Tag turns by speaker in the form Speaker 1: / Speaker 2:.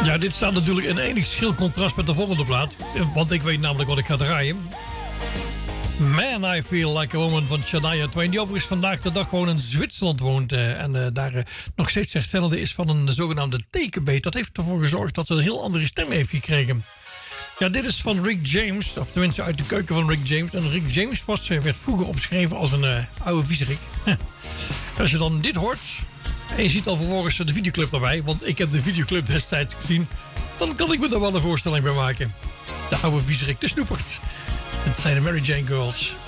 Speaker 1: Ja, dit staat natuurlijk in enig schil contrast met de volgende plaat. Want ik weet namelijk wat ik ga draaien. Man, I Feel Like a Woman van Shania Twain. Die overigens vandaag de dag gewoon in Zwitserland woont. En daar nog steeds herstelde is van een zogenaamde tekenbeet. Dat heeft ervoor gezorgd dat ze een heel andere stem heeft gekregen. Ja, dit is van Rick James. Of tenminste uit de keuken van Rick James. En Rick James werd vroeger omschreven als een oude viezerik. Als je dan dit hoort... en je ziet al vervolgens de videoclip erbij... want ik heb de videoclip destijds gezien... dan kan ik me daar wel een voorstelling bij maken. De oude viezerik, de snoepert. Het zijn de Mary Jane Girls.